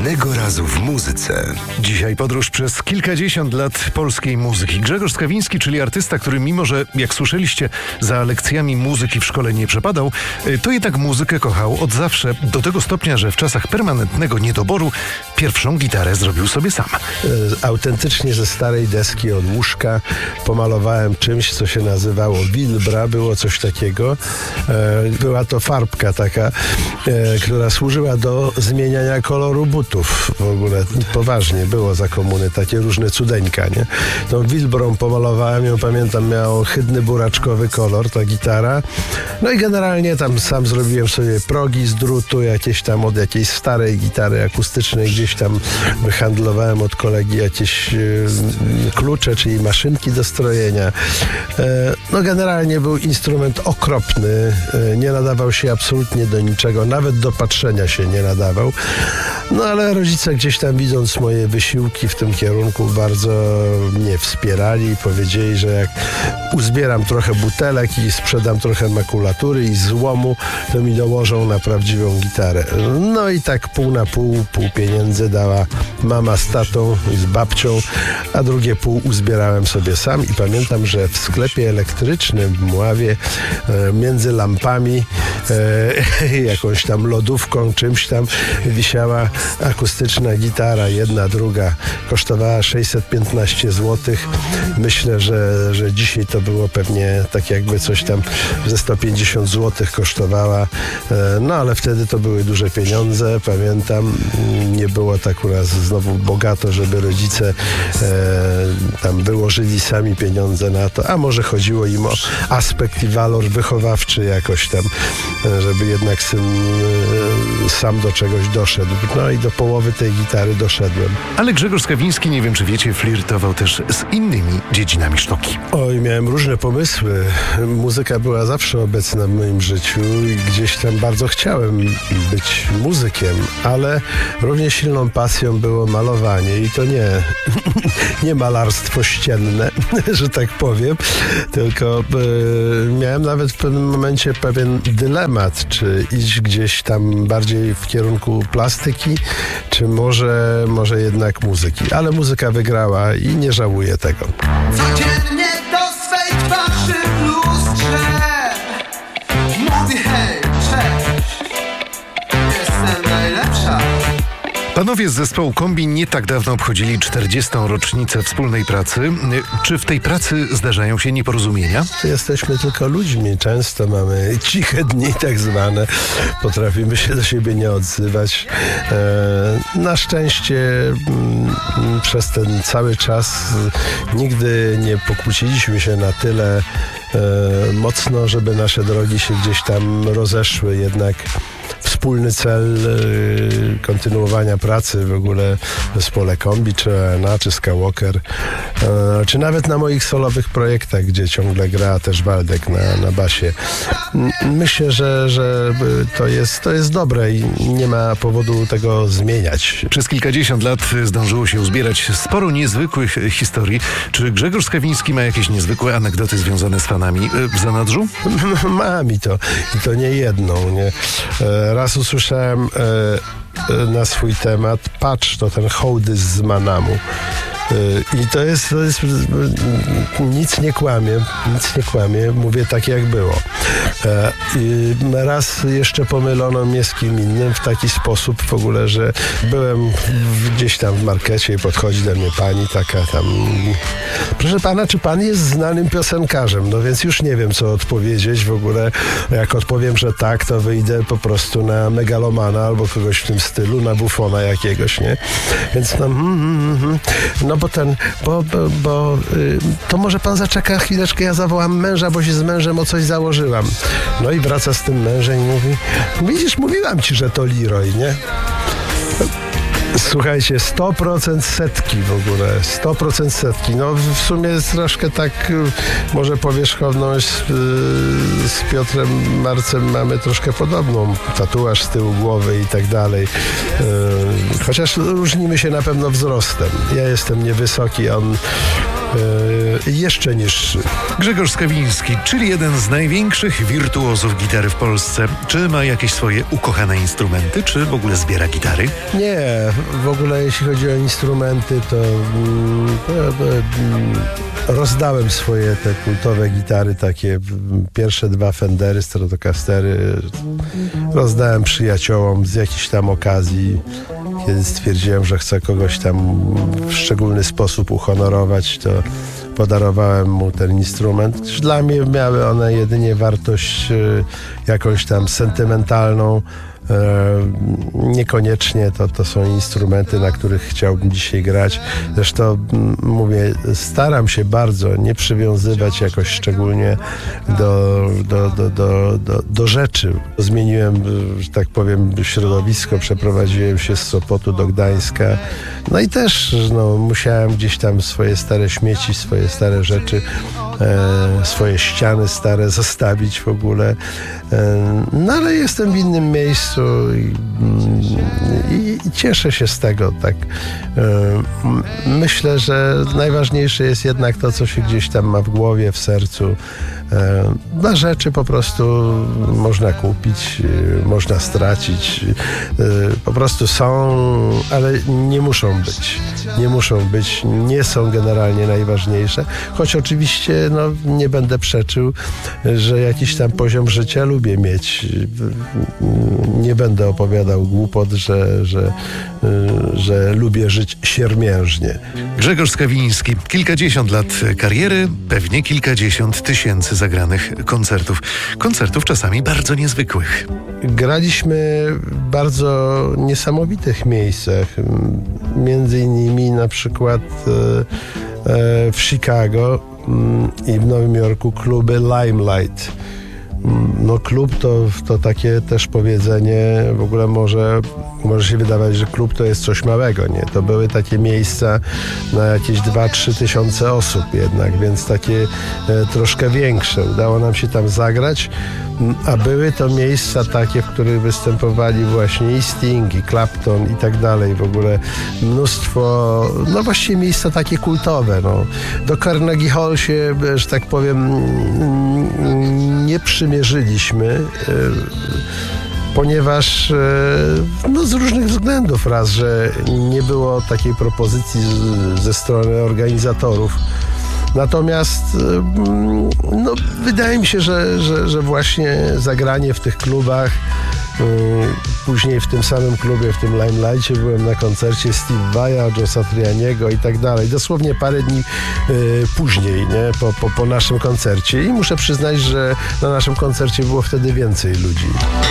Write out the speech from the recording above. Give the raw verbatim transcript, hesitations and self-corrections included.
Pewnego razu w muzyce. Dzisiaj podróż przez kilkadziesiąt lat polskiej muzyki. Grzegorz Skawiński, czyli artysta, który mimo, że jak słyszeliście, za lekcjami muzyki w szkole nie przepadał, to jednak muzykę kochał od zawsze, do tego stopnia, że w czasach permanentnego niedoboru pierwszą gitarę zrobił sobie sam. Autentycznie ze starej deski od łóżka pomalowałem czymś, co się nazywało Wilbra, było coś takiego. Była to farbka taka, która służyła do zmieniania koloru butów. W ogóle poważnie było za komuny takie różne cudeńka, nie? Tą Wilbrą pomalowałem ją, pamiętam, miał ohydny buraczkowy kolor ta gitara. No i generalnie tam sam zrobiłem sobie progi z drutu, jakieś tam od jakiejś starej gitary akustycznej, gdzieś tam wyhandlowałem od kolegi jakieś y, klucze, czyli maszynki do strojenia. E, no generalnie był instrument okropny, e, nie nadawał się absolutnie do niczego, nawet do patrzenia się nie nadawał. No ale rodzice gdzieś tam, widząc moje wysiłki w tym kierunku, bardzo mnie wspierali i powiedzieli, że jak uzbieram trochę butelek i sprzedam trochę makulatury i złomu, to mi dołożą na prawdziwą gitarę. No i tak pół na pół, pół pieniędzy dała mama z tatą i z babcią, a drugie pół uzbierałem sobie sam i pamiętam, że w sklepie elektrycznym w Mławie e, między lampami e, jakąś tam lodówką, czymś tam wisiała akustyczna gitara, jedna, druga, kosztowała sześćset piętnaście złotych. Myślę, że, że dzisiaj to było pewnie tak jakby coś tam ze sto pięćdziesiąt złotych kosztowała, no ale wtedy to były duże pieniądze, pamiętam, nie było tak u nas znowu bogato, żeby rodzice e, tam wyłożyli sami pieniądze na to, a może chodziło im o aspekt i walor wychowawczy jakoś tam, żeby jednak syn e, sam do czegoś doszedł. No i do połowy tej gitary doszedłem. Ale Grzegorz Skawiński, nie wiem czy wiecie, flirtował też z innymi dziedzinami sztuki. Oj, miałem różne pomysły. Muzyka była zawsze obecna w moim życiu i gdzieś tam bardzo chciałem być muzykiem, ale równie silną pasją było malowanie i to nie, nie malarstwo ścienne, że tak powiem, tylko e, miałem nawet w pewnym momencie pewien dylemat, czy iść gdzieś tam bardziej w kierunku plastyki, czy może, może jednak muzyki. Ale muzyka wygrała i nie żałuję tego. Codziennie do swej twarzy w lustrze mówi hej, cześć, jestem najlepsza. Panowie z zespołu Kombi nie tak dawno obchodzili czterdziestą rocznicę wspólnej pracy. Czy w tej pracy zdarzają się nieporozumienia? Jesteśmy tylko ludźmi. Często mamy ciche dni tak zwane. Potrafimy się do siebie nie odzywać. E, na szczęście m, przez ten cały czas nigdy nie pokłóciliśmy się na tyle e, mocno, żeby nasze drogi się gdzieś tam rozeszły. Jednak wspólny cel y, kontynuowania pracy w ogóle w zespole Kombi, czy O N A, czy Skywalker, y, czy nawet na moich solowych projektach, gdzie ciągle gra też Waldek na, na basie. Myślę, że, że to jest, to jest dobre i nie ma powodu tego zmieniać. Przez kilkadziesiąt lat zdążyło się uzbierać sporo niezwykłych historii. Czy Grzegorz Skawiński ma jakieś niezwykłe anegdoty związane z fanami w zanadrzu? Mam i to, i to nie jedną, nie? Raz usłyszałem e, na swój temat, patrz, to ten hołdys z Manamu. I to jest, to jest, nic nie kłamie, nic nie kłamie, mówię tak jak było. I raz jeszcze pomylono mnie z kim innym w taki sposób w ogóle, że byłem gdzieś tam w markecie i podchodzi do mnie pani taka tam, proszę pana, czy pan jest znanym piosenkarzem? No więc już nie wiem, co odpowiedzieć w ogóle. Jak odpowiem, że tak, to wyjdę po prostu na megalomana albo kogoś w tym stylu, na bufona jakiegoś, nie? Więc no, mm, mm, mm, no bo ten, bo, bo, bo y, to może pan zaczeka chwileczkę, ja zawołam męża, bo się z mężem o coś założyłam. No i wraca z tym mężem i mówi, widzisz, mówiłam ci, że to Leroy, nie? Słuchajcie, sto procent setki w ogóle, sto procent setki. No w sumie troszkę tak, może powierzchowność z, z Piotrem Marcem mamy troszkę podobną. Tatuaż z tyłu głowy i tak dalej. Chociaż różnimy się na pewno wzrostem. Ja jestem niewysoki, a on e, jeszcze niższy. Grzegorz Skawiński, czyli jeden z największych wirtuozów gitary w Polsce. Czy ma jakieś swoje ukochane instrumenty, czy w ogóle zbiera gitary? Nie, w ogóle jeśli chodzi o instrumenty, to, mm, to, to mm, rozdałem swoje te kultowe gitary, takie mm, pierwsze dwa Fendery, Stratocastery. Rozdałem przyjaciołom z jakichś tam okazji, kiedy stwierdziłem, że chcę kogoś tam w szczególny sposób uhonorować, to podarowałem mu ten instrument. Dla mnie miały one jedynie wartość y, jakąś tam sentymentalną. Niekoniecznie to, to są instrumenty, na których chciałbym dzisiaj grać. Zresztą m, mówię, staram się bardzo nie przywiązywać jakoś szczególnie do, do, do, do, do, do rzeczy. Zmieniłem, że tak powiem, środowisko, przeprowadziłem się z Sopotu do Gdańska. No i też no, musiałem gdzieś tam swoje stare śmieci, swoje stare rzeczy, e, swoje ściany stare zostawić w ogóle. E, no ale jestem w innym miejscu i, i, i cieszę się z tego, tak. Myślę, że najważniejsze jest jednak to, co się gdzieś tam ma w głowie, w sercu. Na rzeczy po prostu można kupić, można stracić. Po prostu są, ale nie muszą być. Nie muszą być, nie są generalnie najważniejsze. Choć oczywiście no, nie będę przeczył, że jakiś tam poziom życia lubię mieć. Nie będę opowiadał głupot, że, że, że lubię żyć siermiężnie. Grzegorz Skawiński, kilkadziesiąt lat kariery, pewnie kilkadziesiąt tysięcy zagranych koncertów. Koncertów czasami bardzo niezwykłych. Graliśmy w bardzo niesamowitych miejscach. Między innymi na przykład w Chicago i w Nowym Jorku kluby Limelight. No klub to, to takie też powiedzenie, w ogóle może, może się wydawać, że klub to jest coś małego, nie? To były takie miejsca na jakieś dwa trzy tysiące osób jednak, więc takie e, troszkę większe. Udało nam się tam zagrać, a były to miejsca takie, w których występowali właśnie i Sting, i Clapton i tak dalej. W ogóle mnóstwo, no właściwie miejsca takie kultowe. No. Do Carnegie Hall się, że tak powiem, nie przymierzyliśmy, ponieważ no, z różnych względów. Raz, że nie było takiej propozycji z, ze strony organizatorów. Natomiast no, wydaje mi się, że, że, że właśnie zagranie w tych klubach, później w tym samym klubie, w tym Limelightie byłem na koncercie Steve Vai'a, Joe Satrianiego i tak dalej. Dosłownie parę dni y, później, nie? Po, po, po naszym koncercie. I muszę przyznać, że na naszym koncercie było wtedy więcej ludzi.